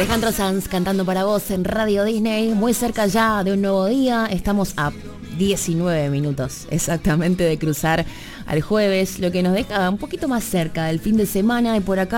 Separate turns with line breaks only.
Alejandro Sanz cantando para vos en Radio Disney, muy cerca ya de un nuevo día. Estamos a 19 minutos exactamente de cruzar al jueves, lo que nos deja un poquito más cerca del fin de semana. Y por acá